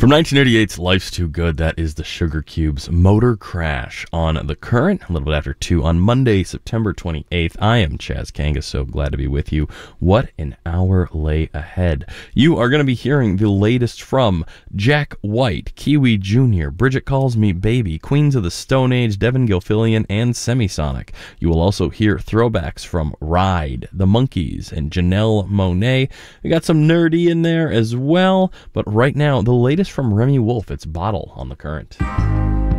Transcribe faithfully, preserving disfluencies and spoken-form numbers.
From nineteen eighty-eight's Life's Too Good, that is the Sugar Cubes Motor Crash on The Current, a little bit after two on Monday, September twenty-eighth. I am Chaz Kanga, so glad to be with you. What an hour lay ahead. You are going to be hearing the latest from Jack White, Kiwi Junior, Bridget Calls Me Baby, Queens of the Stone Age, Devin Gilfillian, and Semisonic. You will also hear throwbacks from Ride, The Monkees, and Janelle Monáe. We got some nerdy in there as well, but right now, the latest from Remy Wolf. It's Bottle on The Current.